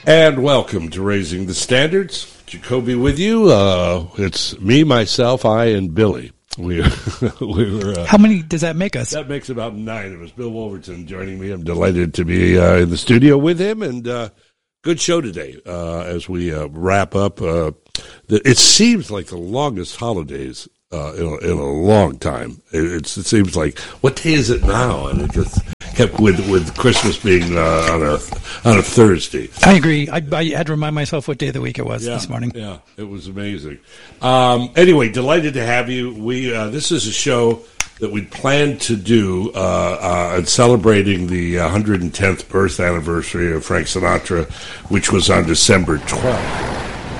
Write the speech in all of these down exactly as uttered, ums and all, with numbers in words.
And welcome to Raising the Standards. Jacoby with you. Uh, it's me, myself, I, and Billy. We, we were. Uh, How many does that make us? That makes about nine of us. Bill Wolverton joining me. I'm delighted to be uh, in the studio with him, and uh, good show today uh, as we uh, wrap up. Uh, the, it seems like the longest holidays uh, in, a, in a long time. It, it's, it seems like, what day is it now? And it just kept with with Christmas being uh, on a on a Thursday. I agree. I, I had to remind myself what day of the week it was yeah, this morning. Yeah, it was amazing. Um, anyway, delighted to have you. We uh, this is a show that we planned to do uh, uh, and celebrating the one hundred tenth birth anniversary of Frank Sinatra, which was on December twelfth.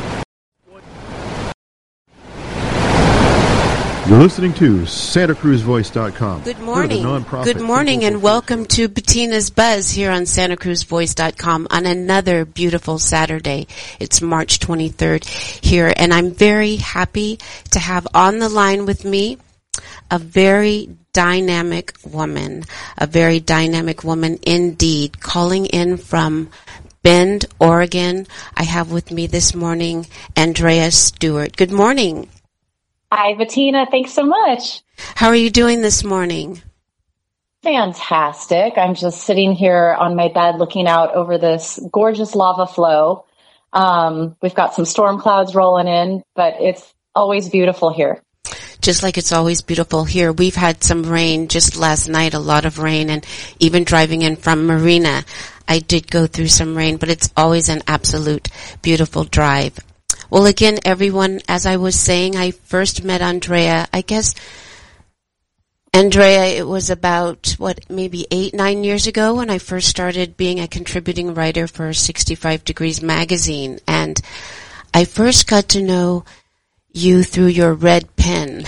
You're listening to Santa Cruz Voice dot com. Good morning. Good morning and welcome to Bettina's Buzz here on Santa Cruz Voice dot com on another beautiful Saturday. It's March twenty-third here, and I'm very happy to have on the line with me a very dynamic woman, a very dynamic woman indeed, calling in from Bend, Oregon. I have with me this morning Andrea Stewart. Good morning. Hi, Bettina. Thanks so much. How are you doing this morning? Fantastic. I'm just sitting here on my bed looking out over this gorgeous lava flow. Um, we've got some storm clouds rolling in, but it's always beautiful here. Just like it's always beautiful here. We've had some rain just last night, a lot of rain, and even driving in from Marina, I did go through some rain, but it's always an absolute beautiful drive. Well, again, everyone, as I was saying, I first met Andrea, I guess, Andrea, it was about, what, maybe eight, nine years ago when I first started being a contributing writer for sixty-five Degrees magazine. And I first got to know you through your red pen.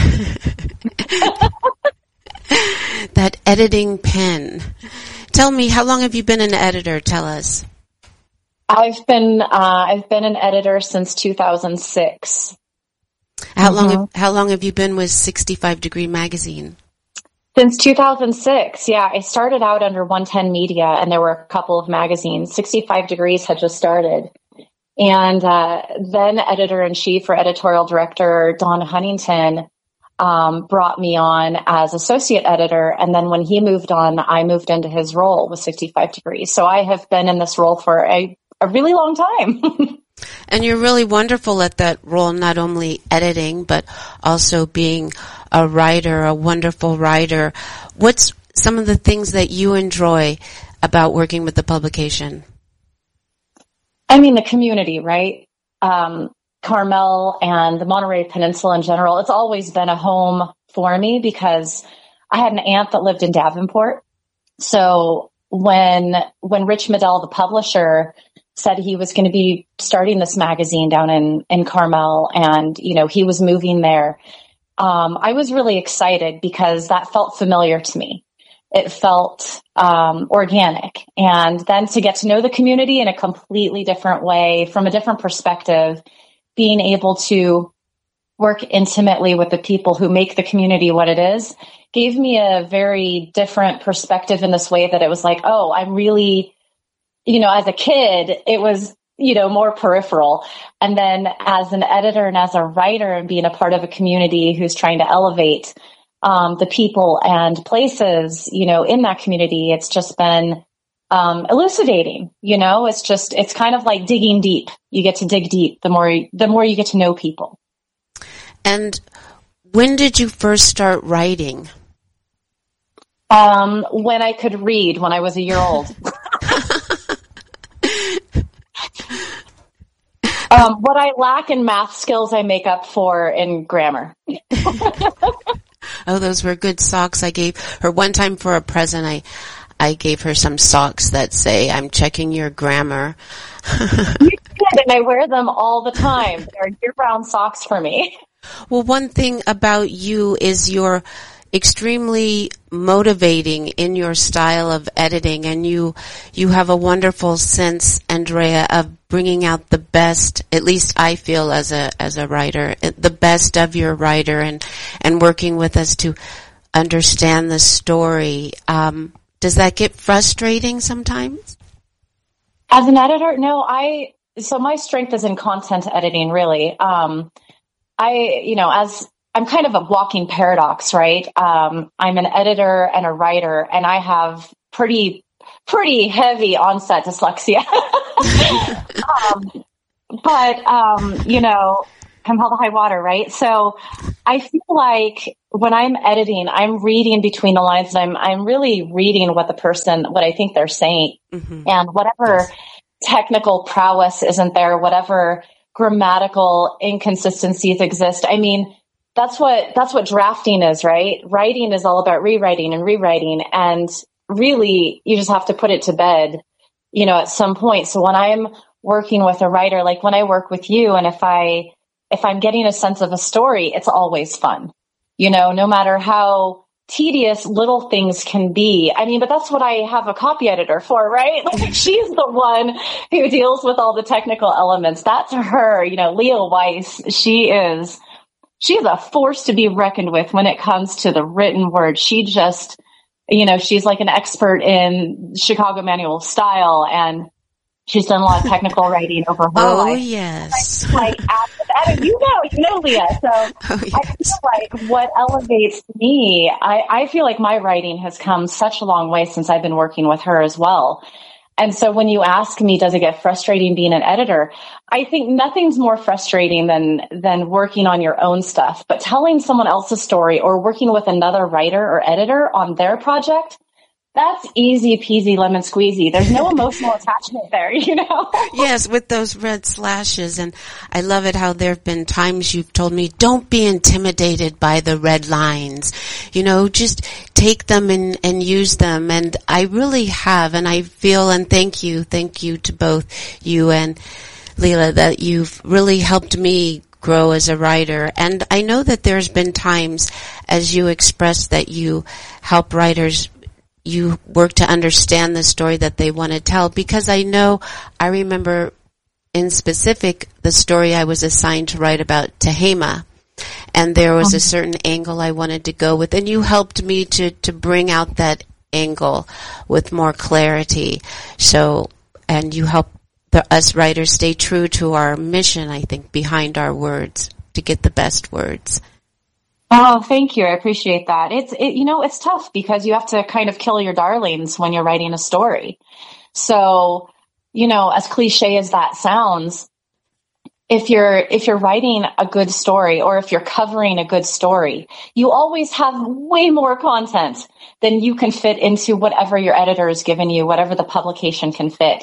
That editing pen. Tell me, how long have you been an editor? Tell us. I've been uh, I've been an editor since two thousand six. How mm-hmm. long have, how long have you been with sixty-five Degree magazine? Since two thousand six. Yeah, I started out under one ten Media, and there were a couple of magazines. sixty-five Degrees had just started, and uh, then editor-in-chief or editorial director Don Huntington um, brought me on as associate editor, and then when he moved on, I moved into his role with sixty-five Degrees. So I have been in this role for a a really long time. And you're really wonderful at that role, not only editing, but also being a writer, a wonderful writer. What's some of the things that you enjoy about working with the publication? I mean, the community, right? Um, Carmel and the Monterey Peninsula in general, it's always been a home for me because I had an aunt that lived in Davenport. So when, when Rich Medell, the publisher, said he was going to be starting this magazine down in, in Carmel and, you know, he was moving there. Um, I was really excited because that felt familiar to me. It felt, um, organic. And then to get to know the community in a completely different way, from a different perspective, being able to work intimately with the people who make the community what it is, gave me a very different perspective in this way that it was like, oh, I'm really, you know, as a kid, it was, you know, more peripheral. And then as an editor and as a writer and being a part of a community who's trying to elevate um, the people and places, you know, in that community, it's just been um, elucidating, you know, it's just, it's kind of like digging deep. You get to dig deep the more, the more you get to know people. And when did you first start writing? Um, when I could read, when I was a year old. um, what I lack in math skills, I make up for in grammar. Oh, those were good socks I gave her one time for a present. I, I gave her some socks that say, "I'm checking your grammar." You did, and I wear them all the time. They're year-round socks for me. Well, one thing about you is you're extremely motivating in your style of editing, and you you have a wonderful sense, Andrea, of bringing out the best, at least I feel as a as a writer, the best of your writer, and and working with us to understand the story. Um, does that get frustrating sometimes? As an editor, no, I, so my strength is in content editing, really. Um, I, you know, as I'm kind of a walking paradox, right? Um, I'm an editor and a writer, and I have pretty, pretty heavy onset dyslexia. um, but, um, you know, come hell to high water, right? So I feel like when I'm editing, I'm reading between the lines, and I'm, I'm really reading what the person, what I think they're saying. Mm-hmm. And whatever yes. technical prowess isn't there, whatever grammatical inconsistencies exist. I mean, that's what, that's what drafting is, right? Writing is all about rewriting and rewriting. And really, you just have to put it to bed, you know, at some point. So when I'm working with a writer, like when I work with you, and if I, if I'm getting a sense of a story, it's always fun, you know, no matter how tedious little things can be. I mean, but that's what I have a copy editor for, right? Like, she's the one who deals with all the technical elements. That's her, you know, Leah Weiss. She is, she is a force to be reckoned with when it comes to the written word. She just, you know, she's like an expert in Chicago manual style, and she's done a lot of technical writing over her oh, life. Oh, yes. Like, like, you know, you know, Leah. So oh, yes. I feel like what elevates me, I, I feel like my writing has come such a long way since I've been working with her as well. And so when you ask me, does it get frustrating being an editor? I think nothing's more frustrating than, than working on your own stuff, but telling someone else's story or working with another writer or editor on their project, that's easy peasy lemon squeezy. There's no emotional attachment there, you know? Yes, with those red slashes. And I love it how there have been times you've told me, don't be intimidated by the red lines. You know, just take them and, and use them. And I really have. And I feel, and thank you, thank you to both you and Leela, that you've really helped me grow as a writer. And I know that there's been times, as you expressed, that you help writers, you work to understand the story that they want to tell, because I know, I remember in specific the story I was assigned to write about Tehama, and there was a certain angle I wanted to go with, and you helped me to, to bring out that angle with more clarity. So, and you help the, us writers stay true to our mission, I think, behind our words, to get the best words. Oh, thank you. I appreciate that. It's, it, you know, it's tough because you have to kind of kill your darlings when you're writing a story. So, you know, as cliche as that sounds, if you're, if you're writing a good story, or if you're covering a good story, you always have way more content than you can fit into whatever your editor has given you, whatever the publication can fit.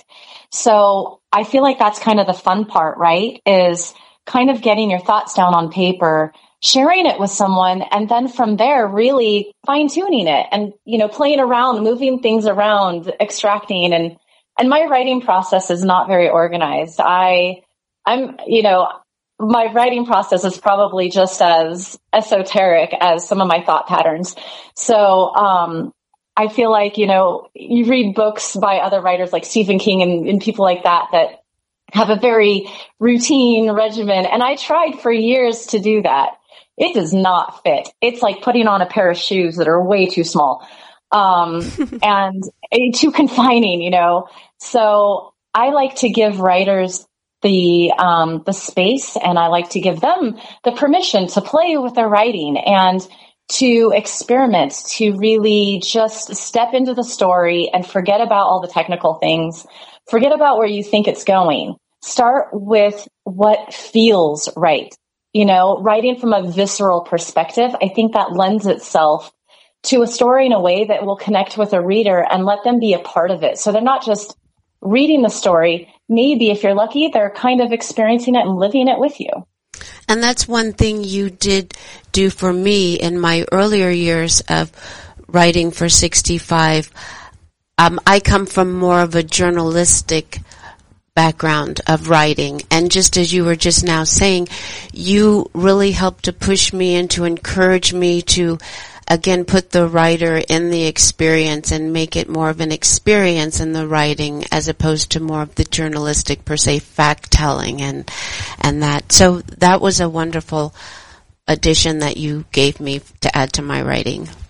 So I feel like that's kind of the fun part, right? Is kind of getting your thoughts down on paper, sharing it with someone, and then from there really fine tuning it and, you know, playing around, moving things around, extracting. And, and my writing process is not very organized. I, I'm, you know, my writing process is probably just as esoteric as some of my thought patterns. So, um, I feel like, you know, you read books by other writers like Stephen King and, and people like that, that have a very routine regimen. And I tried for years to do that. It does not fit. It's like putting on a pair of shoes that are way too small, um, and too confining, you know? So I like to give writers the, um, the space, and I like to give them the permission to play with their writing and to experiment, to really just step into the story and forget about all the technical things. Forget about where you think it's going. Start with what feels right. You know, writing from a visceral perspective, I think that lends itself to a story in a way that will connect with a reader and let them be a part of it. So they're not just reading the story. Maybe if you're lucky, they're kind of experiencing it and living it with you. And that's one thing you did do for me in my earlier years of writing for sixty-five. Um, I come from more of a journalistic background of writing, and just as you were just now saying, you really helped to push me and to encourage me to again put the writer in the experience and make it more of an experience in the writing as opposed to more of the journalistic per se fact telling and and that. So that was a wonderful addition that you gave me to add to my writing.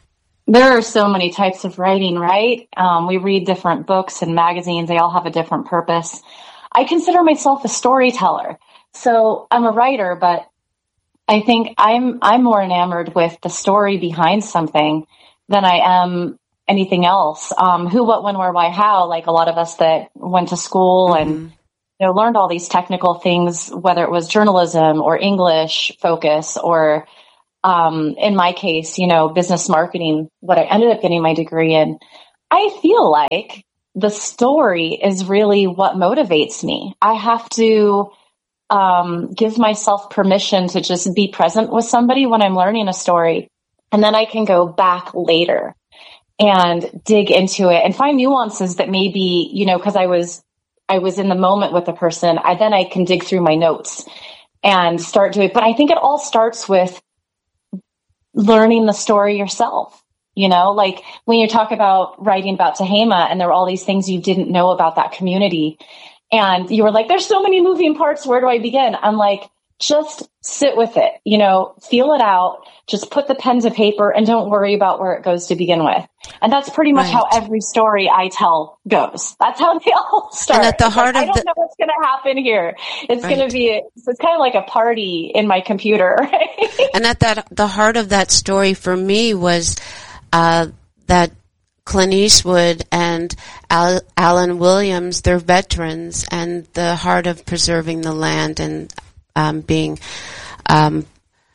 There are so many types of writing, right? Um, we read different books and magazines. They all have a different purpose. I consider myself a storyteller. So I'm a writer, but I think I'm, I'm more enamored with the story behind something than I am anything else. Um, who, what, when, where, why, how, like a lot of us that went to school mm-hmm. and, you know, learned all these technical things, whether it was journalism or English focus or, um, in my case, you know, business marketing, what I ended up getting my degree in. I feel like the story is really what motivates me. I have to, um, give myself permission to just be present with somebody when I'm learning a story. And then I can go back later and dig into it and find nuances that maybe, you know, cause I was, I was in the moment with the person. I, then I can dig through my notes and start doing, but I think it all starts with learning the story yourself. You know, like when you talk about writing about Tehama and there were all these things you didn't know about that community and you were like, there's so many moving parts. Where do I begin? I'm like, just sit with it, you know, feel it out, just put the pen to paper and don't worry about where it goes to begin with. And that's pretty much right. how every story I tell goes. That's how they all start. And at the heart like, of I don't the- know what's going to happen here. It's right. going to be, it's kind of like a party in my computer. Right? And at that, the heart of that story for me was, uh, that Clint Eastwood and Al- Alan Williams, they're veterans, and the heart of preserving the land and um, being um,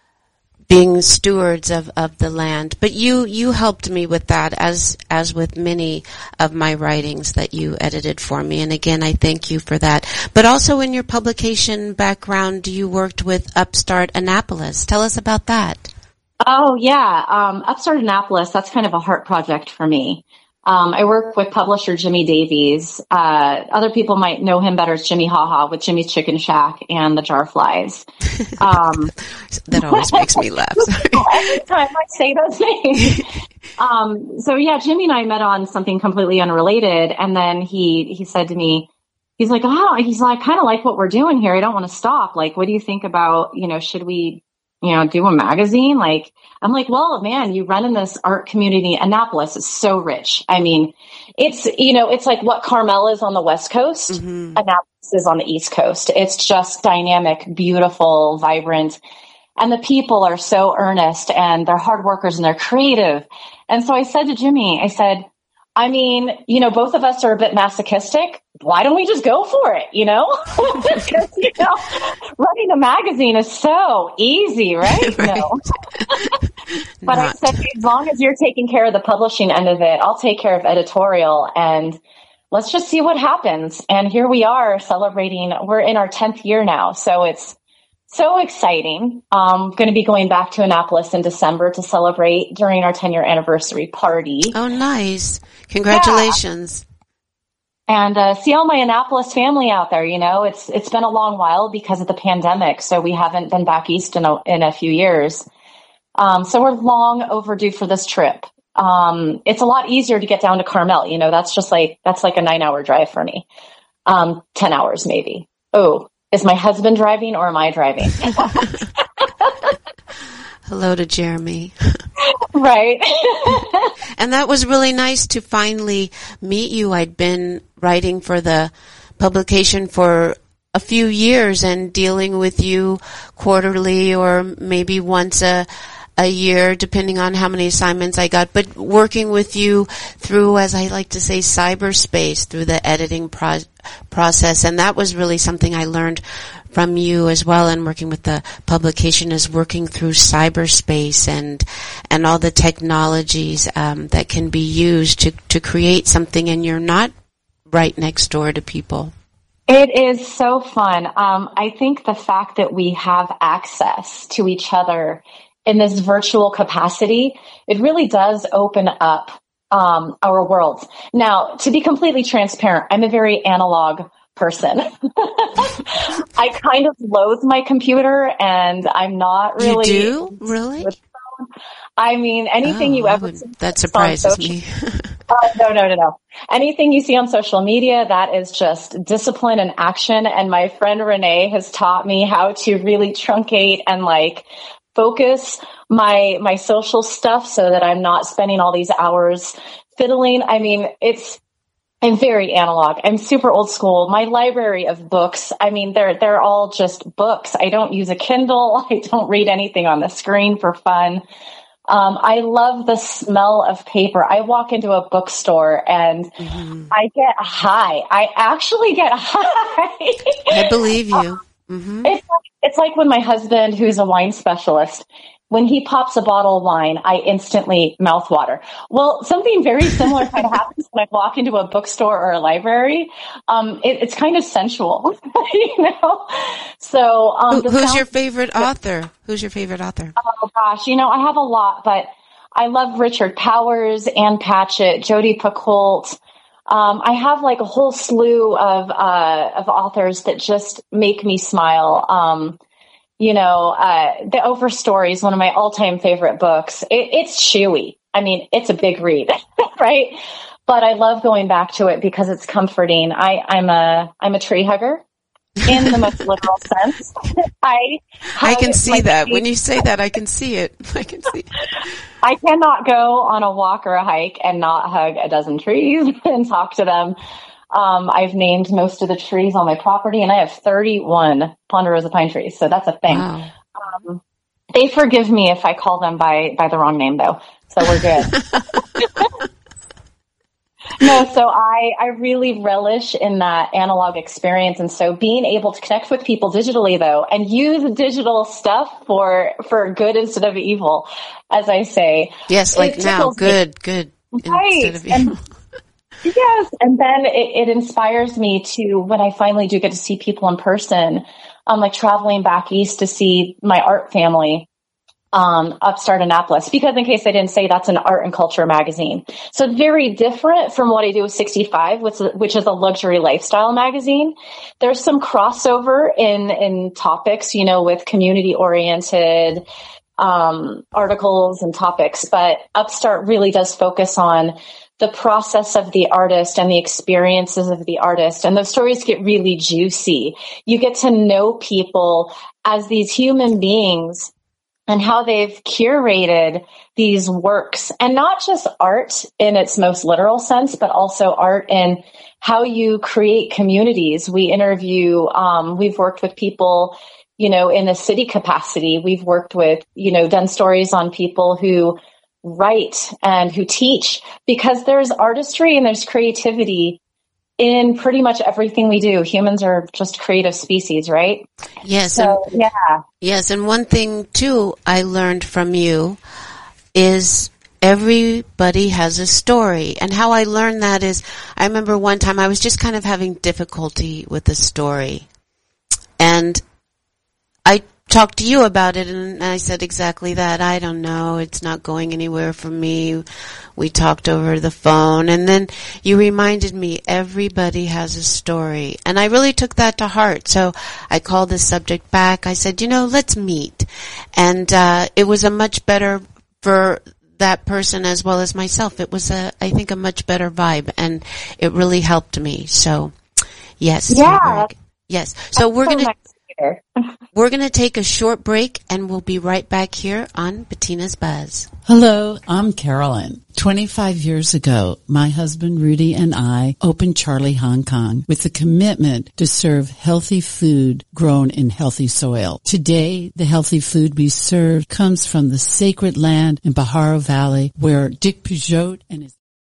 being stewards of, of the land. But you you helped me with that, as as with many of my writings that you edited for me. And again, I thank you for that. But also in your publication background, you worked with Upstart Annapolis. Tell us about that. Oh, yeah. Um, Upstart Annapolis, that's kind of a heart project for me. Um, I work with publisher Jimmy Davies. Uh, other people might know him better as Jimmy Haha with Jimmy's Chicken Shack and the Jarflies. Um, that always makes me laugh. Every time I say those names. um, so yeah, Jimmy and I met on something completely unrelated. And then he, he said to me, he's like, oh, he's like, I kind of like what we're doing here. I don't want to stop. Like, what do you think about, you know, should we, you know, do a magazine? Like, I'm like, well, man, you run in this art community. Annapolis is so rich. I mean, it's, you know, it's like what Carmel is on the West Coast. Mm-hmm. Annapolis is on the East Coast. It's just dynamic, beautiful, vibrant. And the people are so earnest and they're hard workers and they're creative. And so I said to Jimmy, I said, I mean, you know, both of us are a bit masochistic. Why don't we just go for it? You know, because, you know, running a magazine is so easy, right? right. No. But I said, as long as you're taking care of the publishing end of it, I'll take care of editorial and let's just see what happens. And here we are celebrating. We're in our tenth year now. So it's so exciting. Um, going to be going back to Annapolis in December to celebrate during our ten year anniversary party. Oh, nice. Congratulations. Yeah. And, uh, see all my Annapolis family out there. You know, it's, it's been a long while because of the pandemic. So we haven't been back east in a, in a few years. Um, so we're long overdue for this trip. Um, it's a lot easier to get down to Carmel. You know, that's just like, that's like a nine hour drive for me. Um, ten hours maybe. Oh, is my husband driving or am I driving? Hello to Jeremy. Right. And that was really nice to finally meet you. I'd been writing for the publication for a few years and dealing with you quarterly or maybe once a a year, depending on how many assignments I got, but working with you through, as I like to say, cyberspace, through the editing pro- process. And that was really something I learned from you as well, and working with the publication, is working through cyberspace and and all the technologies um, that can be used to, to create something, and you're not right next door to people. It is so fun. Um, I think the fact that we have access to each other in this virtual capacity, it really does open up um, our worlds. Now, to be completely transparent, I'm a very analog person. I kind of loathe my computer, and I'm not really. You do? Really? I mean, anything oh, you ever would, see that surprises social, me. oh, no, no, no, no. Anything you see on social media, that is just discipline and action. And my friend Renee has taught me how to really truncate and like focus my, my social stuff so that I'm not spending all these hours fiddling. I mean, it's, I'm very analog. I'm super old school. My library of books, I mean, they're, they're all just books. I don't use a Kindle. I don't read anything on the screen for fun. Um, I love the smell of paper. I walk into a bookstore and mm-hmm. I get high. I actually get high. I believe you. Mm-hmm. It's like, it's like when my husband, who's a wine specialist, when he pops a bottle of wine, I instantly mouthwater. Well, something very similar kind of happens when I walk into a bookstore or a library. Um, it, it's kind of sensual, you know? So, um, Who, who's your favorite author? Who's your favorite author? Oh gosh, you know, I have a lot, but I love Richard Powers, Ann Patchett, Jodi Picoult. Um, I have like a whole slew of, uh, of authors that just make me smile. Um, You know, uh, The Oprah Story is one of my all-time favorite books. It, it's chewy. I mean, it's a big read, right? But I love going back to it because it's comforting. I, I'm a, I'm a tree hugger in the most literal sense. I, I can see that. Trees. When you say that, I can see it. I can see it. I cannot go on a walk or a hike and not hug a dozen trees and talk to them. Um, I've named most of the trees on my property, and I have thirty-one ponderosa pine trees, so that's a thing. Wow. Um, they forgive me if I call them by, by the wrong name, though, so we're good. No, so I, I really relish in that analog experience, and so being able to connect with people digitally, though, and use digital stuff for for good instead of evil, as I say. Yes, like now, good, me. good right. instead of evil. And, yes, and then it, it inspires me to, when I finally do get to see people in person, um, like traveling back east to see my art family, um, Upstart Annapolis, because in case I didn't say, that's an art and culture magazine. So very different from what I do with sixty-five, which, which is a luxury lifestyle magazine. There's some crossover in, in topics, you know, with community oriented, um, articles and topics, but Upstart really does focus on the process of the artist and the experiences of the artist. And those stories get really juicy. You get to know people as these human beings and how they've curated these works, and not just art in its most literal sense, but also art in how you create communities. We interview, um, we've worked with people, you know, in a city capacity. We've worked with, you know, done stories on people who write and who teach, because there's artistry and there's creativity in pretty much everything we do. Humans are just creative species, right? Yes. So, and, yeah. Yes. And one thing too I learned from you is everybody has a story. And how I learned that is, I remember one time I was just kind of having difficulty with a story. And I talked to you about it, and I said exactly that. I don't know. It's not going anywhere for me. We talked over the phone, and then you reminded me everybody has a story. And I really took that to heart. So I called the subject back. I said, you know, let's meet. And uh it was a much better for that person as well as myself. It was a, I think, a much better vibe, and it really helped me. So yes. Yeah. Yes. So we're going to We're going to take a short break, and we'll be right back here on Bettina's Buzz. Hello, I'm Carolyn. twenty-five years ago, my husband Rudy and I opened Charlie Hong Kong with the commitment to serve healthy food grown in healthy soil. Today, the healthy food we serve comes from the sacred land in Pajaro Valley, where Dick Peugeot and his